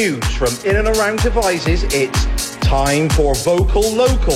News from in and around Devizes, it's time for Vocal Local.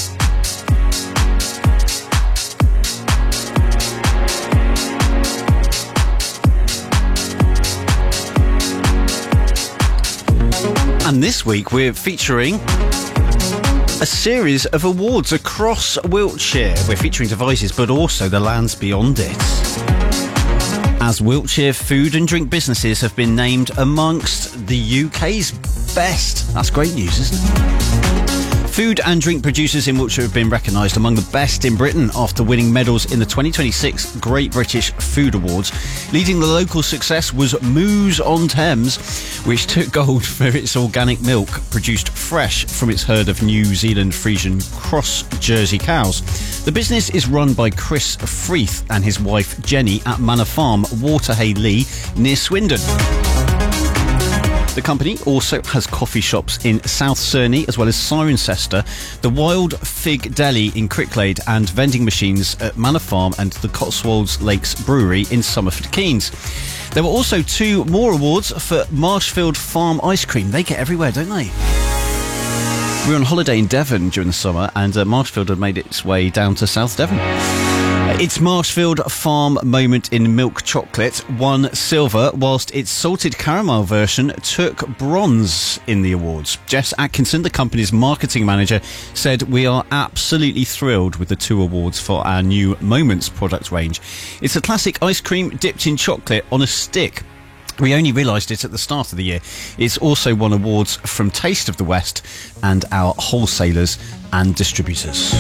And this week we're featuring a series of awards across Wiltshire. We're featuring Devizes, but also the lands beyond it, as Wiltshire food and drink businesses have been named amongst the UK's best. That's great news, isn't it? Food and drink producers in Wiltshire have been recognised among the best in Britain after winning medals in the 2026 Great British Food Awards. Leading the local success was Moose on Thames, which took gold for its organic milk, produced fresh from its herd of New Zealand Friesian cross Jersey cows. The business is run by Chris Freeth and his wife Jenny at Manor Farm, Waterhay Lee, near Swindon. The company also has coffee shops in South Cerney as well as Cirencester, the Wild Fig Deli in Cricklade, and vending machines at Manor Farm and the Cotswolds Lakes Brewery in Somerford Keynes. There were also 2 more awards for Marshfield Farm Ice Cream. They get everywhere, don't they? We were on holiday in Devon during the summer, and Marshfield had made its way down to South Devon. Its Marshfield Farm moment in milk chocolate won silver, whilst its salted caramel version took bronze in the awards. Jess Atkinson, the company's marketing manager, said, "We are absolutely thrilled with the 2 awards for our new Moments product range. It's a classic ice cream dipped in chocolate on a stick. We only realised it at the start of the year. It's also won awards from Taste of the West and our wholesalers and distributors."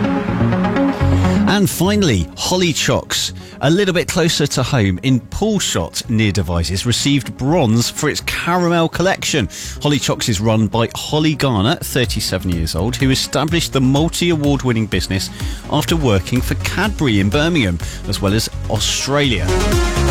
And finally, Holly Chocks, a little bit closer to home in Paulshot near Devizes, received bronze for its caramel collection. Holly Chocks is run by Holly Garner, 37 years old, who established the multi-award-winning business after working for Cadbury in Birmingham, as well as Australia.